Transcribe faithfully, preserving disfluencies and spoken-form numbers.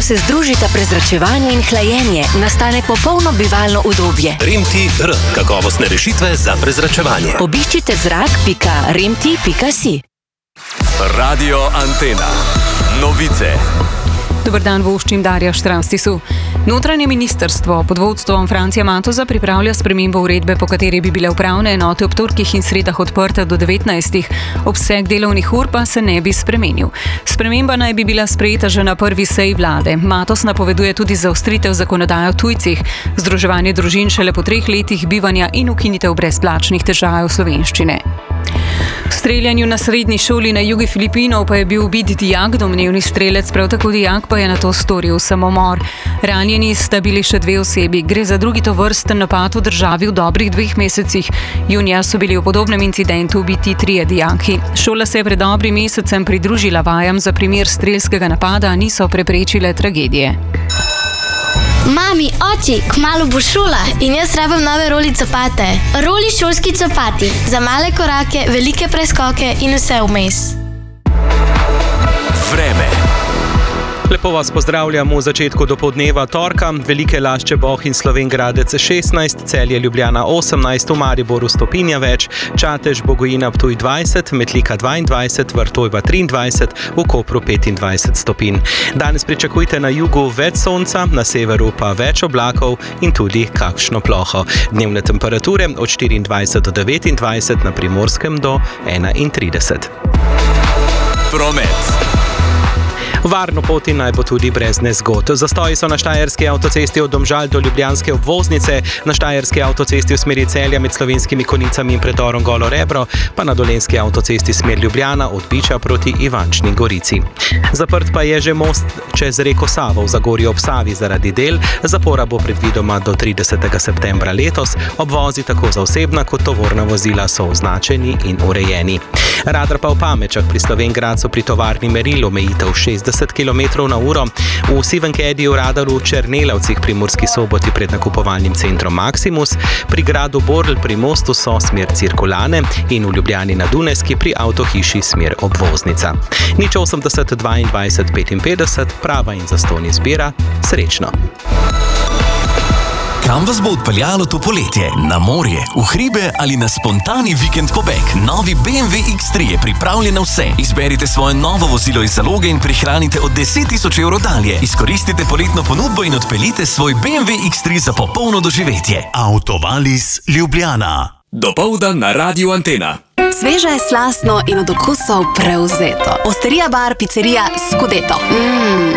se združita prezračevanje in hlajenje, nastane popolno bivalno udobje. Rimti R. Kakovostne rešitve za prezračevanje. Obiščite zrak pika rimti pika si. Radio Antena. Novice. Dobar dan, voščim Darja Štravstisu. Notranje ministrstvo pod vodstvom Francija Matoza pripravlja spremembo uredbe, po kateri bi bile upravne enote ob torkih in sredah odprte do devetnajstih, obseg delovnih ur pa se ne bi spremenil. Sprememba naj bi bila sprejeta že na prvi seji vlade. Matoz napoveduje tudi zaostritev zakonodaje o tujcih, združevanje družin šele po treh letih bivanja in ukinitev brezplačnih tečajev slovenščine. V streljanju na srednji šoli na jugu Filipinov pa je bil ubit dijak, domnevni strelec, prav tako dijak pa je nato storil samomor. Ranjeni sta bili še dve osebi. Gre za drugi tovrsten napad v državi v dobrih dveh mesecih. Junija so bili v podobnem incidentu ubiti trije dijaki. Šola se je pred dobrim mesecem pridružila vajam za primer strelskega napada, niso preprečile tragedije. Mami, oči, kmalu bo šola in jaz rabim nove roli copate. Roli šolski copati. Za male korake, velike preskoke in vse vmes. Vreme. Lepo vas pozdravljam v začetku dopoldneva torka. Velike Lašče, Boh in Slovenj Gradec šestnajst, Celje, Ljubljana osemnajst, v Mariboru stopinja več, Čatež, Bogojina, Ptuj dvajset, Metlika dvaindvajset, Vrtojba triindvajset, v Kopru petindvajset stopinj. Danes pričakujte na jugu več sonca, na severu pa več oblakov in tudi kakšno ploho. Dnevne temperature od štiriindvajset do devetindvajset, na Primorskem do enaintrideset. Promet. Varno poti naj bo tudi brez nezgod. Zastoji so na štajerski avtocesti od Domžal do ljubljanske obvoznice, na štajerski avtocesti v smeri Celja med Slovenskimi Konjicami in predorom Golo Rebro, pa na dolenjski avtocesti smer Ljubljana od Biča proti Ivančni Gorici. Zaprt pa je že most čez reko Savo v Zagorju ob Savi zaradi del. Zapora bo predvidoma do tridesetega septembra letos. Obvozi tako za osebna kot tovorna vozila so označeni in urejeni. Radar pa v Pamečah pri Slovenj Gradcu pri tovarni Meril omejitev šestdeset kilometrov na uro, v Sivenkedi v radaru v Černelavcih pri Murski Soboti pred nakupovalnim centrom Maximus, pri gradu Borl pri mostu so smer Cirkulane in v Ljubljani na Dunajski pri avtohiši smer Obvoznica. Nič osemdeset dvaindvajset petinpetdeset, prava in zastonj izbira. Srečno! Kam vas bo odpeljalo to poletje? Na morje, v hribe ali na spontani vikend pobeg? Novi B M W X tri je pripravljen na vse. Izberite svoje novo vozilo iz zaloge in prihranite od deset tisoč evrov dalje. Izkoristite poletno ponudbo in odpeljite svoj B M W X tri za popolno doživetje. Autovalis Ljubljana. Dopoldan na Radio Antena. Sveže, slastno in od okusov prevzeto. Osterija bar, pizzerija Scudetto. Mmm,